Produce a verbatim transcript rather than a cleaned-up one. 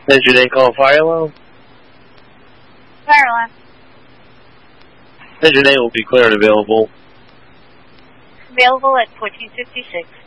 Is your name called Fire Alarm? Fire alarm. Says your name will be clear and available. Available at fourteen fifty-six.